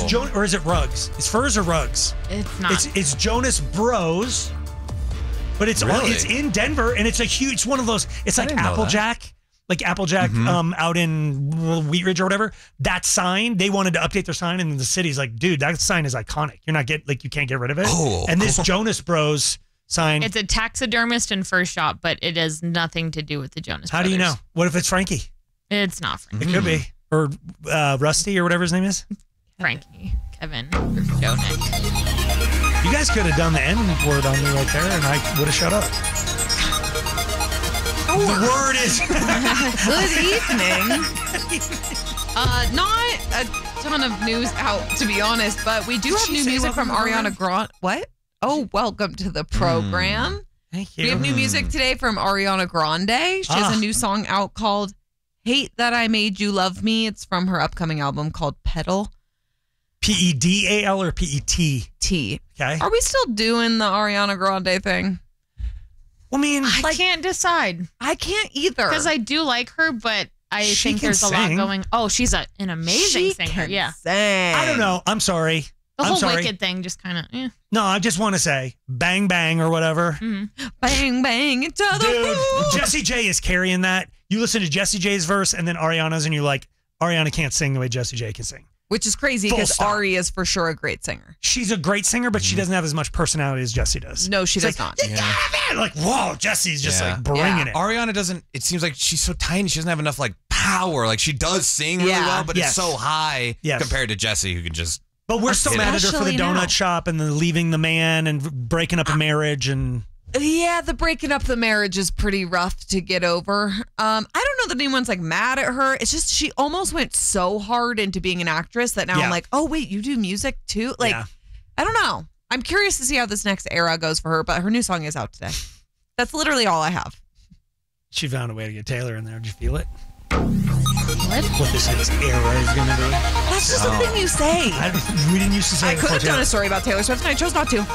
or is it Ruggs? It's Furs or Ruggs? It's not. It's Jonas Bros. But it's it's in Denver, and it's a huge. It's one of those. It's like Applejack. Like Applejack out in Wheat Ridge or whatever, that sign, they wanted to update their sign, and the city's like, dude, that sign is iconic. You're not you can't get rid of it. Oh, and this Jonas Bros sign. It's a taxidermist and fur shop, but it has nothing to do with the Jonas How Brothers. do you know? What if it's Frankie? It's not Frankie. It could be. Or Rusty or whatever his name is. Frankie, Kevin, or Joe Nick. You guys could have done the N word on me right there, and I would have shut up. The word is good evening. Not a ton of news out, to be honest, but we do have new music from Ariana Grande. What? Oh, welcome to the program. Thank you. We have new music today from Ariana Grande. She has a new song out called Hate That I Made You Love Me. It's from her upcoming album called Pedal. P-E-D-A-L or P-E-T? T. Okay. Are we still doing the Ariana Grande thing? I mean, I can't decide. I can't either. Because I do like her, but I think there's a lot going. Oh, she's an amazing singer. Yeah. I don't know. I'm sorry. The whole Wicked thing just kind of. No, I just want to say bang, bang or whatever. Bang, bang into the Dude, Jessie J is carrying that. You listen to Jessie J's verse and then Ariana's and you're like, Ariana can't sing the way Jessie J can sing. Which is crazy because Ari is for sure a great singer. She's a great singer, but she doesn't have as much personality as Jessie does. No, she does not. Like, whoa, Jessie's just like bringing it. Ariana doesn't, it seems like she's so tiny. She doesn't have enough like power. Like she does sing really well, but it's so high compared to Jessie who can just. But we're still mad at her for the donut shop and the leaving the man and breaking up a marriage and. Yeah, the breaking up the marriage is pretty rough to get over. I don't know that anyone's like mad at her. It's just she almost went so hard into being an actress that now I'm like, oh wait, you do music too? Like, I don't know. I'm curious to see how this next era goes for her, but her new song is out today. That's literally all I have. She found a way to get Taylor in there. Did you feel it? What this next era is going to be? That's just something you say. We didn't used to say. I could have done a story about Taylor Swift, and I chose not to.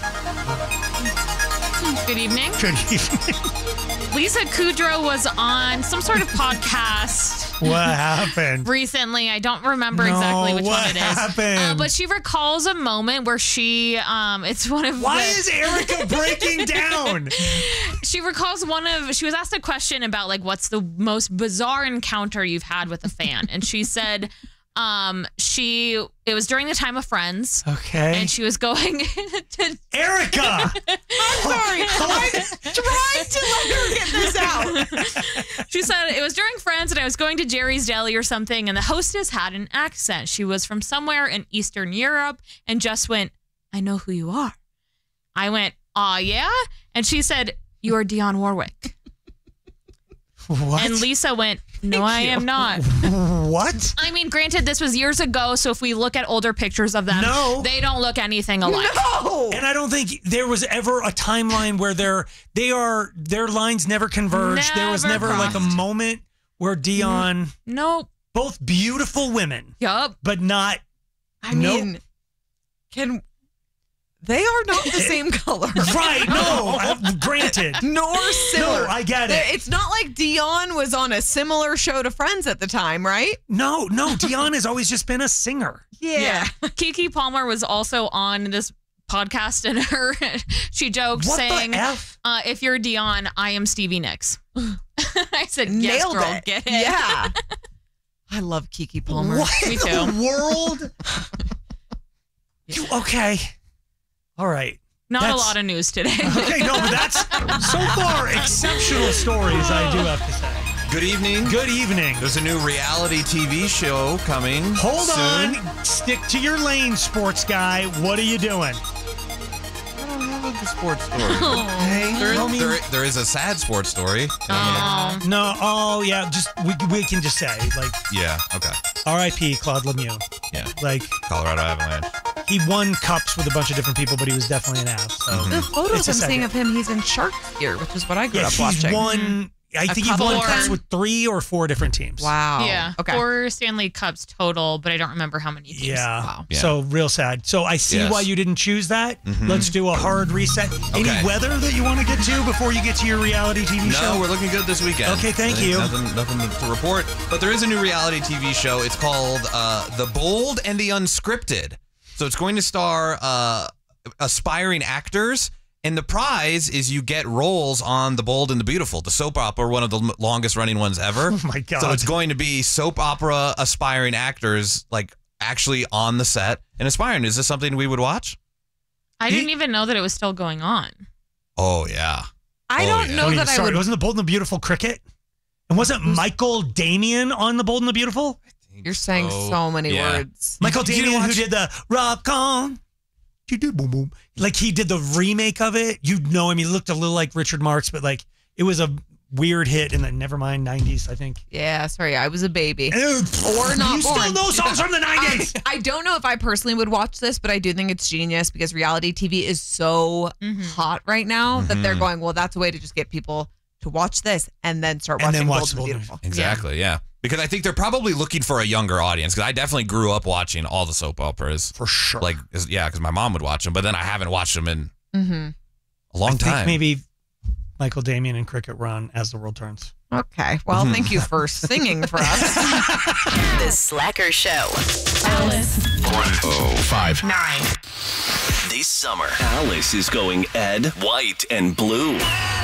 Good evening. Good evening. Lisa Kudrow was on some sort of podcast. What happened? Recently. I don't remember exactly which one it is. What happened? But she recalls a moment where she, it's one of Why is Erica breaking down? She recalls she was asked a question about like, what's the most bizarre encounter you've had with a fan? And she said, it was during the time of Friends. Okay. And she was going to Erica! I'm sorry. I'm trying to let her get this out. She said it was during Friends and I was going to Jerry's Deli or something and the hostess had an accent. She was from somewhere in Eastern Europe and just went, I know who you are. I went, aw, yeah? And she said, you are Dionne Warwick. What? And Lisa went, no, I am not. What? I mean, granted, this was years ago, so if we look at older pictures of them, they don't look anything alike. No! And I don't think there was ever a timeline where their lines never converged. There was never like a moment where Dionne. Nope. Both beautiful women. Yup. But not. I mean, they are not the same color. Right, no, granted. Nor similar. No, I get it. It's not like Dionne was on a similar show to Friends at the time, right? No, Dionne has always just been a singer. Yeah. Keke Palmer was also on this podcast and she joked saying, if you're Dionne, I am Stevie Nicks. I said, yes, Nailed girl, it. get it. Yeah. I love Keke Palmer. What Me in too. the world? Okay. All right. Not a lot of news today. Okay, no, but that's so far exceptional stories, I do have to say. Good evening. Good evening. There's a new reality TV show coming. Hold soon. on. Stick to your lane, sports guy. What are you doing? I don't have a sports story. There is a sad sports story. No, yeah, just we can just say like okay. R.I.P. Claude Lemieux. Yeah. Like Colorado Avalanche. He won cups with a bunch of different people, but he was definitely an Av. So The photos I'm seeing of him, he's in Sharks gear, which is what I grew up watching. I think you've won cups with 3 or 4 different teams. Wow. Yeah. Okay. 4 Stanley Cups total, but I don't remember how many teams. Yeah. Wow. So real sad. So I see why you didn't choose that. Let's do a hard reset. Any weather that you want to get to before you get to your reality TV show? No, we're looking good this weekend. Okay, thank you. Nothing to report. But there is a new reality TV show. It's called The Bold and the Unscripted. So it's going to star aspiring actors. And the prize is you get roles on The Bold and the Beautiful, the soap opera, one of the longest running ones ever. Oh my God. So it's going to be soap opera aspiring actors, like actually on the set and aspiring. Is this something we would watch? I didn't even know that it was still going on. Oh, yeah. I don't know that I would. Wasn't The Bold and the Beautiful cricket? And wasn't Michael Damian on The Bold and the Beautiful? You're saying so many words. Michael Damian, who did the Rock On. You did boom boom. Like he did the remake of it. You'd know him. He looked a little like Richard Marx, but like it was a weird hit in the Nevermind 90s, I think. Yeah, sorry, I was a baby. Or not you born. Still know songs from the 90s. I don't know if I personally would watch this, but I do think it's genius because reality TV is so hot right now that they're going, well, that's a way to just get people to watch this and then start watching Bold and Beautiful. Exactly, yeah. Because I think they're probably looking for a younger audience. Because I definitely grew up watching all the soap operas. For sure. Like, yeah, because my mom would watch them. But then I haven't watched them in a long time. I think maybe Michael Damian and Cricket run as the world turns. Okay. Well, thank you for singing for us. The Slacker Show. Alice. 1059. This summer, Alice is going Ed, White, and Blue.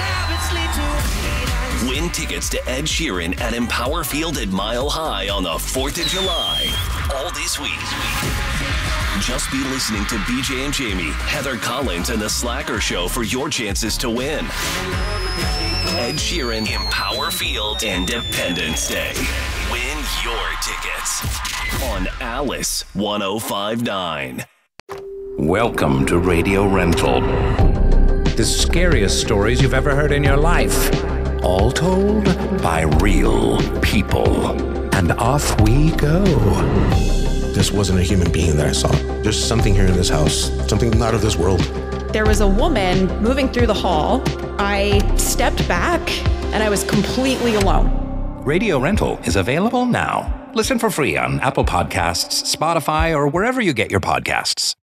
Win tickets to Ed Sheeran at Empower Field at Mile High on the 4th of July. All this week. Just be listening to BJ and Jamie, Heather Collins, and The Slacker Show for your chances to win. Ed Sheeran, Empower Field, Independence Day. Win your tickets on Alice 1059. Welcome to Radio Rental. The scariest stories you've ever heard in your life. All told by real people. And off we go. This wasn't a human being that I saw. There's something here in this house, something not of this world. There was a woman moving through the hall. I stepped back and I was completely alone. Radio Rental is available now. Listen for free on Apple Podcasts, Spotify, or wherever you get your podcasts.